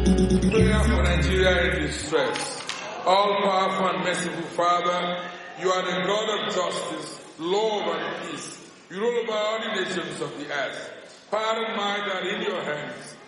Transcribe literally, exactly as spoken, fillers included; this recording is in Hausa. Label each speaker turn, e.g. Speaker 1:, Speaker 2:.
Speaker 1: Prayer for Nigeria in distress. All-powerful and merciful Father, you are the God of justice, love, and peace. You rule over all the nations of the earth. Power and might are in your hands.